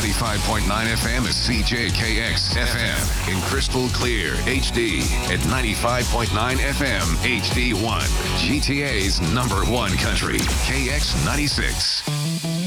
95.9 FM is CJKX FM in crystal clear HD at 95.9 FM HD1. GTA's #1 country, KX96.